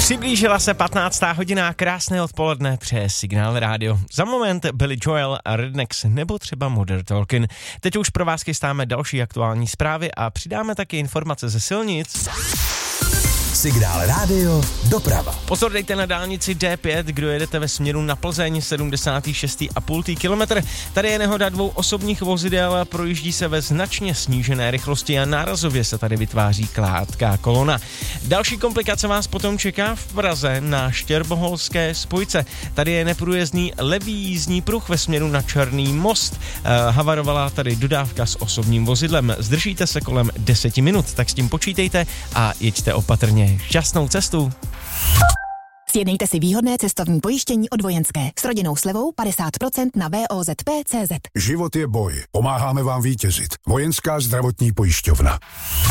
Přiblížila se 15. hodina, krásné odpoledne přes Signál rádio. Za moment Billy Joel a Rednecks nebo třeba Modern Talking. Teď už pro vás chystáme další aktuální zprávy a přidáme taky informace ze silnic. Signál rádio, doprava. Pozor, dejte na dálnici D5, kdo jedete ve směru na Plzeň, 76,5 kilometr. Tady je nehoda dvou osobních vozidel, projíždí se ve značně snížené rychlosti a nárazově se tady vytváří krátká kolona. Další komplikace vás potom čeká v Praze na Štěrboholské spojce. Tady je neprůjezdný levý jízdní pruh ve směru na Černý most. Havarovala tady dodávka s osobním vozidlem. Zdržíte se kolem 10 minut, tak s tím počítejte a jeďte opatrně. Šťastnou cestu. Sjednejte si výhodné cestovní pojištění od Vojenské s rodinnou slevou 50% na VOZP.cz. Život je boj. Pomáháme vám vítězit. Vojenská zdravotní pojišťovna.